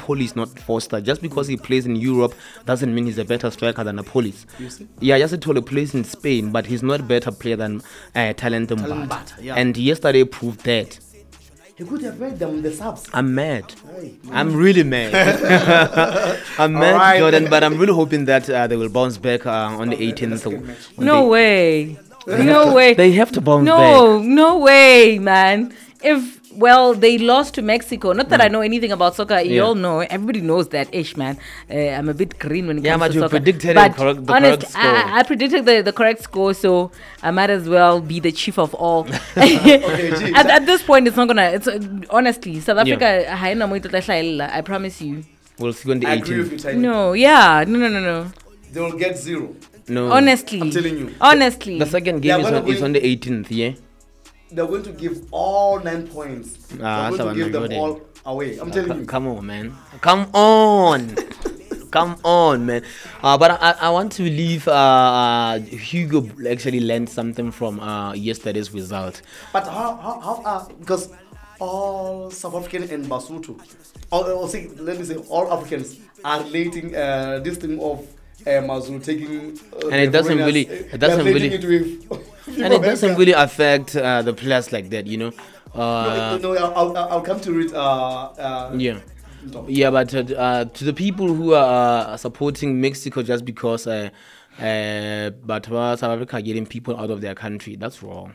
Police, not Foster. Just because he plays in Europe doesn't mean he's a better striker than a Police. You see? Yeah, Yasitolo plays in Spain, but he's not a better player than Talent Mbata, Mbata. yeah. And yesterday proved that. He could have made them the subs. I'm mad. Hey. I'm really mad. I'm mad, Alright. Jordan, but I'm really hoping that they will bounce back on the 18th. No way. No way. They have to bounce back. No way, man. They lost to Mexico. Not that I know anything about soccer. You all know. Everybody knows that. Man. I'm a bit green when it comes but to you soccer. predicted but the honest, correct score. I predicted the correct score, so I might as well be the chief of all. Okay, at this point, it's not gonna. It's honestly, South Africa. I promise you. We'll see on the I agree with 18th. you, Tiny. No. They will get 0. No. Honestly, I'm telling you. Honestly. The second They are game gonna is on the 18th, yeah? They're going to give all 9 points. Ah, They're that's going to give them Jordan. all away. I'm telling you. Come on, man. Come on. Come on, man. But I want to leave Hugo actually learned something from yesterday's result. But how because all South African and Basotho, let me say, all Africans are relating this thing of Mazulu taking. And it doesn't really- And it doesn't really affect the players like that, you know. I'll come to it. Yeah. Yeah, but to the people who are supporting Mexico just because South Africa are getting people out of their country, that's wrong.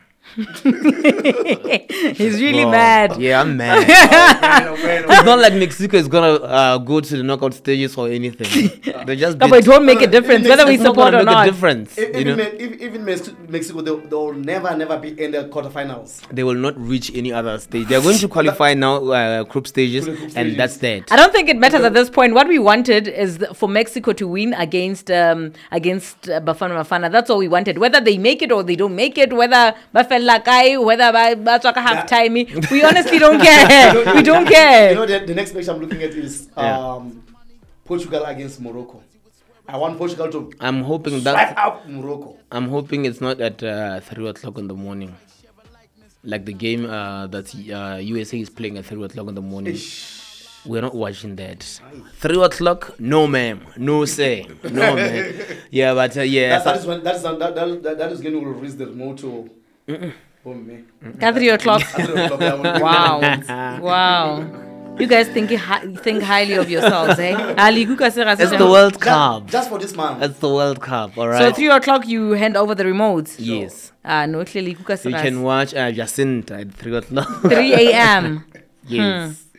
He's really Wrong. mad. Yeah, I'm mad. It's not like Mexico is gonna go to the knockout stages or anything. They just No, but it won't make a difference whether we it's not support gonna or make not. a difference. You know? Even Mexico, they'll never be in the quarterfinals. They will not reach any other stage. They're going to qualify now group stages, and that's that. I don't think it matters at this point. What we wanted is for Mexico to win against Bafana Bafana. That's all we wanted. Whether they make it or they don't make it, whether Bafana Kai, whether Batswaka have time, we honestly don't care. We don't care. You know, the next match I'm looking at is Portugal against Morocco. I want Portugal to I'm hoping strike up Morocco. I'm hoping it's not at 3:00 in the morning, like the game that USA is playing at 3:00 in the morning. We're not watching that. 3:00? No, ma'am. No, say. No, ma'am. Yeah, but yeah. That is when that is when we will raise the remote to home, me. At 3:00. At 3:00, I will- Wow. You guys think highly of yourselves, eh? It's the World Cup. Just for this month. It's the World Cup, all So right? 3:00 you hand over the remotes. Yes. No, clearly You can watch Jacinta at 3:00. 3 a.m. Yes.